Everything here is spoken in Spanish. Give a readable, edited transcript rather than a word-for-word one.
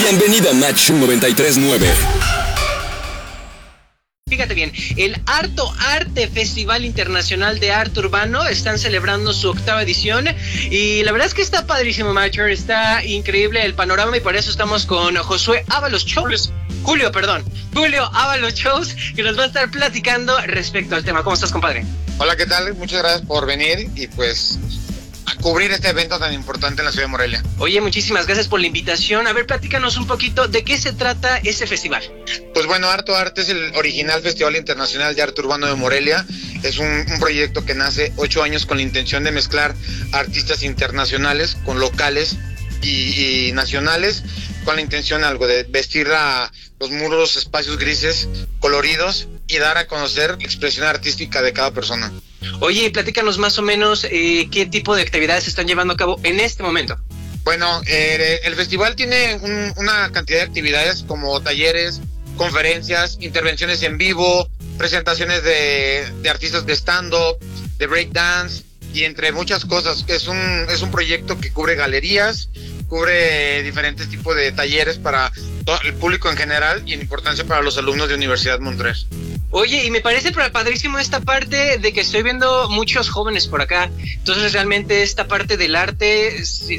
Bienvenida a Match 93.9. Fíjate bien, el Harto Arte Festival Internacional de Arte Urbano están celebrando su 8ª edición y la verdad es que está padrísimo, Matcher, está increíble el panorama y por eso estamos con Julio Ábalos Shows, que nos va a estar platicando respecto al tema. ¿Cómo estás, compadre? Hola, ¿qué tal? Muchas gracias por venir y pues a cubrir este evento tan importante en la ciudad de Morelia. Oye, muchísimas gracias por la invitación. A ver, platícanos un poquito de qué se trata ese festival. Pues bueno, Harto Arte es el original Festival Internacional de Arte Urbano de Morelia. Es un proyecto que nace 8 años con la intención de mezclar artistas internacionales con locales y nacionales, con la intención algo de vestir a los muros, espacios grises, coloridos y dar a conocer la expresión artística de cada persona. Oye, platícanos más o menos qué tipo de actividades se están llevando a cabo en este momento. Bueno, el festival tiene una cantidad de actividades como talleres, conferencias, intervenciones en vivo, presentaciones de artistas de stand-up, de breakdance y entre muchas cosas. Es un proyecto que cubre galerías, cubre diferentes tipos de talleres para todo el público en general y en importancia para los alumnos de Universidad Montreal. Oye, y me parece padrísimo esta parte de que estoy viendo muchos jóvenes por acá. Entonces realmente esta parte del arte